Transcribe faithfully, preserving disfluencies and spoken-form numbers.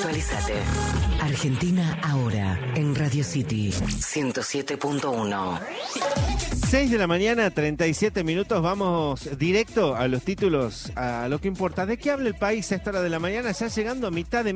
Actualizate. Argentina ahora en Radio City ciento siete punto uno. seis de la mañana, treinta y siete minutos. Vamos directo a los títulos, a lo que importa. ¿De qué habla el país a esta hora de la mañana? Ya llegando a mitad de